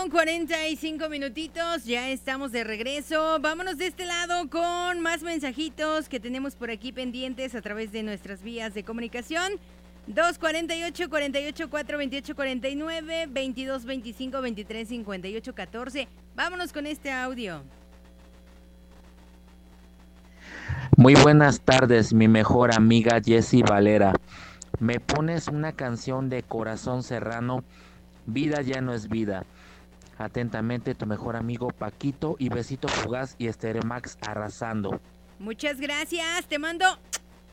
con 45 minutitos, ya estamos de regreso. Vámonos de este lado con más mensajitos que tenemos por aquí pendientes a través de nuestras vías de comunicación. 248-48-428-49, 22-25-23-58-14. Vámonos con este audio. Muy buenas tardes, mi mejor amiga Jessie Valera. ¿Me pones una canción de Corazón Serrano? Vida ya no es vida. Atentamente, tu mejor amigo Paquito, y besito fugaz y Stereo Max arrasando. Muchas gracias, te mando